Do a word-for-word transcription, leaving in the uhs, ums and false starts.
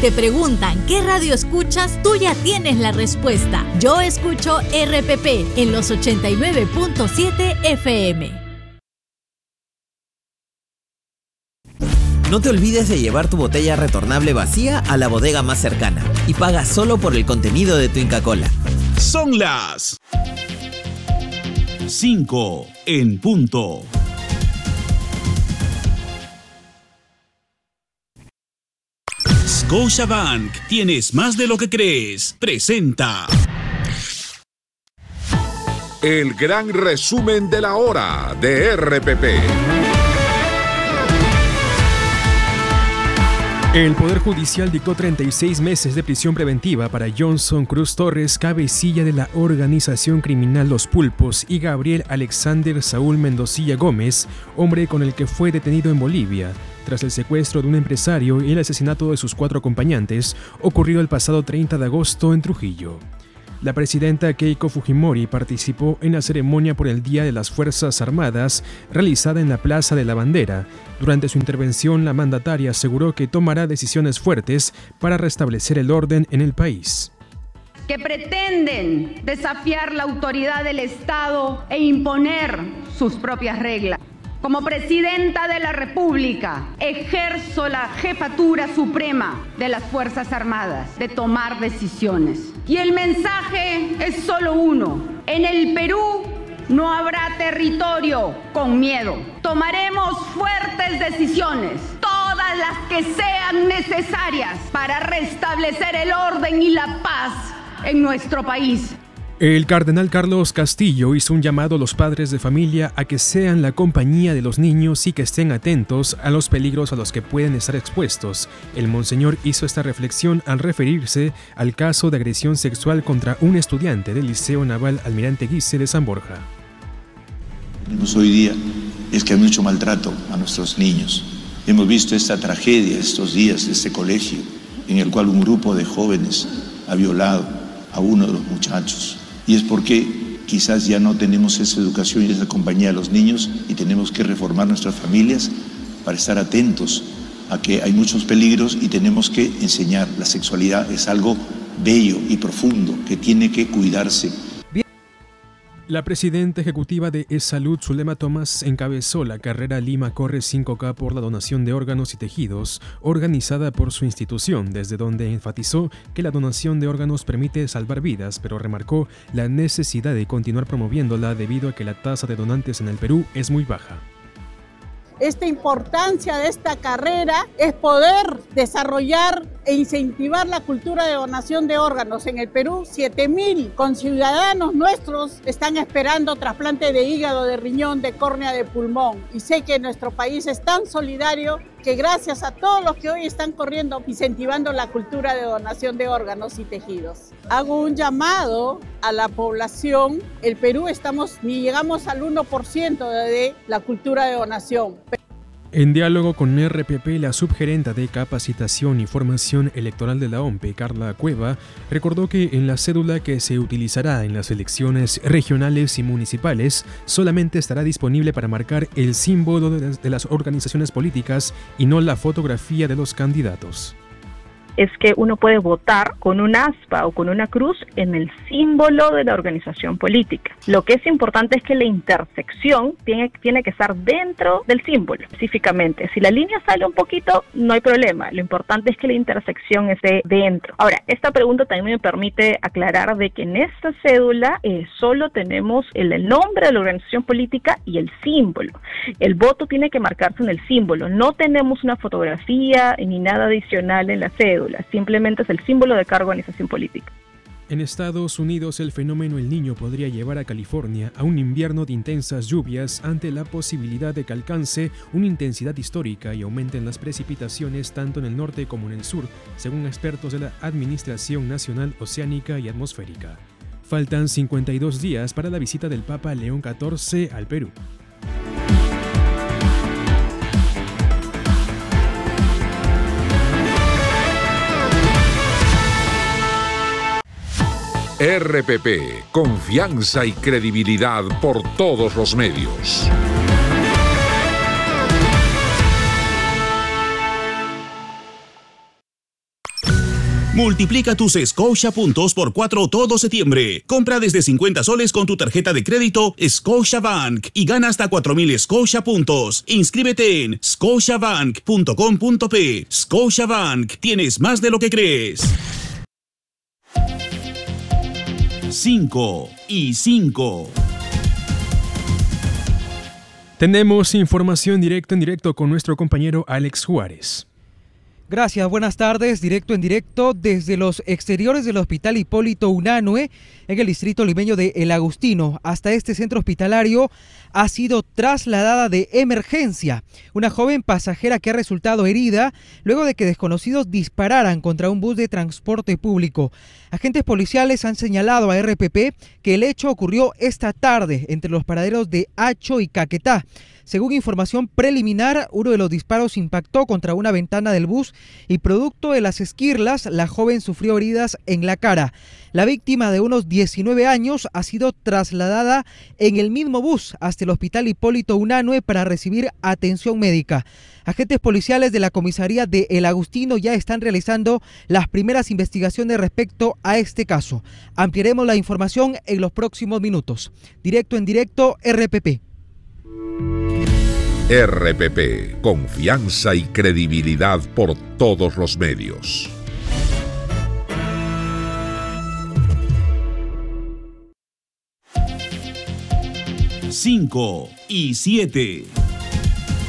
te preguntan qué radio escuchas, tú ya tienes la respuesta. Yo escucho R P P en los ochenta y nueve punto siete F M. No te olvides de llevar tu botella retornable vacía a la bodega más cercana y paga solo por el contenido de tu Inca Kola. Son las cinco en punto. Scotiabank, tienes más de lo que crees. Presenta el gran resumen de la hora de R P P. El Poder Judicial dictó treinta y seis meses de prisión preventiva para Johnson Cruz Torres, cabecilla de la organización criminal Los Pulpos, y Gabriel Alexander Saúl Mendocilla Gómez, hombre con el que fue detenido en Bolivia, tras el secuestro de un empresario y el asesinato de sus cuatro acompañantes, ocurrido el pasado treinta de agosto en Trujillo. La presidenta Keiko Fujimori participó en la ceremonia por el Día de las Fuerzas Armadas, realizada en la Plaza de la Bandera. Durante su intervención, la mandataria aseguró que tomará decisiones fuertes para restablecer el orden en el país. Que pretenden desafiar la autoridad del Estado e imponer sus propias reglas. Como presidenta de la República, ejerzo la jefatura suprema de las Fuerzas Armadas, de tomar decisiones. Y el mensaje es solo uno: en el Perú no habrá territorio con miedo. Tomaremos fuertes decisiones, todas las que sean necesarias para restablecer el orden y la paz en nuestro país. El cardenal Carlos Castillo hizo un llamado a los padres de familia a que sean la compañía de los niños y que estén atentos a los peligros a los que pueden estar expuestos. El monseñor hizo esta reflexión al referirse al caso de agresión sexual contra un estudiante del Liceo Naval Almirante Guise de San Borja. Tenemos hoy día es que hay mucho maltrato a nuestros niños. Hemos visto esta tragedia estos días de este colegio, en el cual un grupo de jóvenes ha violado a uno de los muchachos. Y es porque quizás ya no tenemos esa educación y esa compañía de los niños y tenemos que reformar nuestras familias para estar atentos a que hay muchos peligros y tenemos que enseñar. La sexualidad es algo bello y profundo que tiene que cuidarse. La presidenta ejecutiva de E-Salud, Zulema Tomás, encabezó la carrera Lima Corre cinco K por la donación de órganos y tejidos, organizada por su institución, desde donde enfatizó que la donación de órganos permite salvar vidas, pero remarcó la necesidad de continuar promoviéndola debido a que la tasa de donantes en el Perú es muy baja. Esta importancia de esta carrera es poder desarrollar e incentivar la cultura de donación de órganos. En el Perú, siete mil conciudadanos nuestros están esperando trasplante de hígado, de riñón, de córnea, de pulmón. Y sé que nuestro país es tan solidario que gracias a todos los que hoy están corriendo, incentivando la cultura de donación de órganos y tejidos. Hago un llamado a la población. El Perú estamos, ni llegamos al uno por ciento de la cultura de donación. En diálogo con R P P, la subgerenta de Capacitación y Formación Electoral de la O M P E, Carla Cueva, recordó que en la cédula que se utilizará en las elecciones regionales y municipales solamente estará disponible para marcar el símbolo de las organizaciones políticas y no la fotografía de los candidatos. Es que uno puede votar con un aspa o con una cruz en el símbolo de la organización política. Lo que es importante es que la intersección tiene, tiene que estar dentro del símbolo, específicamente. Si la línea sale un poquito, no hay problema. Lo importante es que la intersección esté dentro. Ahora, esta pregunta también me permite aclarar de que en esta cédula eh, solo tenemos el, el nombre de la organización política y el símbolo. El voto tiene que marcarse en el símbolo. No tenemos una fotografía ni nada adicional en la cédula. Simplemente es el símbolo de cada organización política. En Estados Unidos, el fenómeno El Niño podría llevar a California a un invierno de intensas lluvias ante la posibilidad de que alcance una intensidad histórica y aumenten las precipitaciones tanto en el norte como en el sur, según expertos de la Administración Nacional Oceánica y Atmosférica. Faltan cincuenta y dos días para la visita del Papa León catorce al Perú. R P P, confianza y credibilidad por todos los medios. Multiplica tus Scotia puntos por cuatro todo septiembre. Compra desde cincuenta soles con tu tarjeta de crédito Scotiabank y gana hasta cuatro mil Scotia puntos. Inscríbete en scotiabank punto com punto pe. Scotiabank, tienes más de lo que crees. cinco y cinco. Tenemos información directo en directo con nuestro compañero Alex Juárez. Gracias, buenas tardes. Directo en directo desde los exteriores del Hospital Hipólito Unanue, en el distrito limeño de El Agustino, hasta este centro hospitalario ha sido trasladada de emergencia una joven pasajera que ha resultado herida luego de que desconocidos dispararan contra un bus de transporte público. Agentes policiales han señalado a R P P que el hecho ocurrió esta tarde entre los paraderos de Hacho y Caquetá. Según información preliminar, uno de los disparos impactó contra una ventana del bus y producto de las esquirlas, la joven sufrió heridas en la cara. La víctima, de unos diecinueve años, ha sido trasladada en el mismo bus hasta el Hospital Hipólito Unanue para recibir atención médica. Agentes policiales de la comisaría de El Agustino ya están realizando las primeras investigaciones respecto a este caso. Ampliaremos la información en los próximos minutos. Directo en directo, R P P. R P P, confianza y credibilidad por todos los medios. cinco y siete.